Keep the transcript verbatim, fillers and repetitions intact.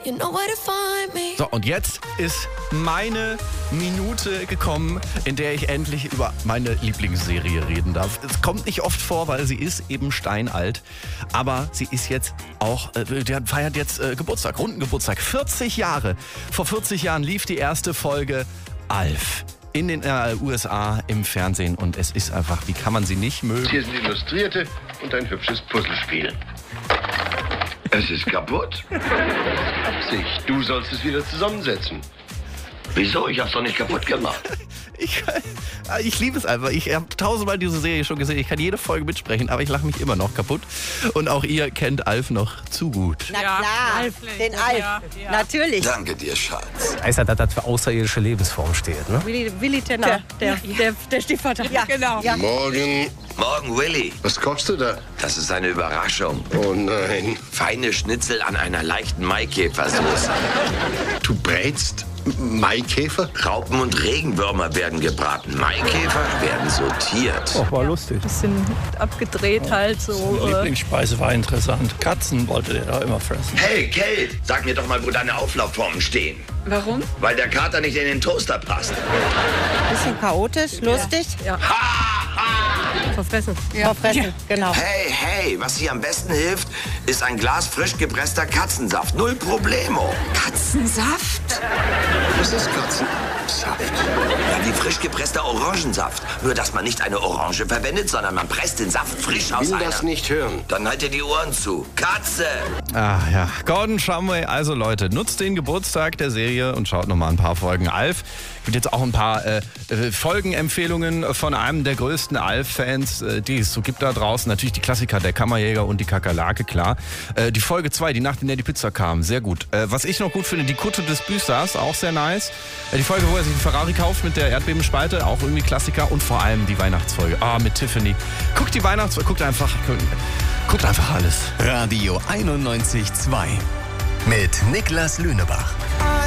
you know where to find me. So, und jetzt ist meine Minute gekommen, in der ich endlich über meine Lieblingsserie reden darf. Es kommt nicht oft vor, weil sie ist eben steinalt. Aber sie ist jetzt auch, äh, die feiert jetzt äh, Geburtstag, runden Geburtstag. vierzig Jahre. Vor vierzig Jahren lief die erste Folge Alf in den äh, U S A im Fernsehen. Und es ist einfach, wie kann man sie nicht mögen? Hier sind Illustrierte und ein hübsches Puzzlespiel. Es ist kaputt. Absicht. Du sollst es wieder zusammensetzen. Wieso? Ich hab's doch nicht kaputt gemacht. Ich, ich liebe es einfach. Ich habe tausendmal diese Serie schon gesehen. Ich kann jede Folge mitsprechen, aber ich lache mich immer noch kaputt. Und auch ihr kennt Alf noch zu gut. Na klar, Alf, den Alf, ja, ja. Natürlich. Danke dir, Schatz. Heißt ja, dass das für außerirdische Lebensform steht, ne? Willi, Willi Tenner, der, der, der, der Stiefvater. Ja, genau. Ja. Morgen. Morgen, Willi. Was kochst du da? Das ist eine Überraschung. Oh nein. Feine Schnitzel an einer leichten Maikäfersoße. Du brätst Maikäfer? Raupen und Regenwürmer werden gebraten. Maikäfer werden sortiert. Oh, war lustig. Bisschen abgedreht halt so. Die Lieblingsspeise war interessant. Katzen wollte der da immer fressen. Hey, Kate, sag mir doch mal, wo deine Auflaufformen stehen. Warum? Weil der Kater nicht in den Toaster passt. Bisschen chaotisch, lustig. Ja. Ha, ha. Verfressen. Ja. Verfressen, ja. Genau. Hey, hey, was hier am besten hilft, ist ein Glas frisch gepresster Katzensaft. Null Problemo. Katzensaft? Was ist Katzensaft? Ja, wie frisch gepresster Orangensaft. Nur, dass man nicht eine Orange verwendet, sondern man presst den Saft frisch aus Ich will einer. das nicht hören. Dann halt dir die Ohren zu. Katze! Ah ja, Gordon Shumway. Also Leute, nutzt den Geburtstag der Serie und schaut nochmal ein paar Folgen Alf. Gibt jetzt auch ein paar äh, Folgenempfehlungen von einem der größten Alf-Fans, äh, die es so gibt da draußen. Natürlich die Klassiker, der Kammerjäger und die Kakerlake, klar. Äh, die Folge zwei, die Nacht, in der die Pizza kam, sehr gut. Äh, was ich noch gut finde, die Kutte des Büßers, auch sehr nice. Äh, die Folge, wo er sich einen Ferrari kauft mit der Erdbebenspalte, auch irgendwie Klassiker. Und vor allem die Weihnachtsfolge, ah, mit Tiffany. Guckt die Weihnachtsfolge, guckt einfach, guckt einfach alles. Radio einundneunzig Komma zwei mit Niklas Lünebach.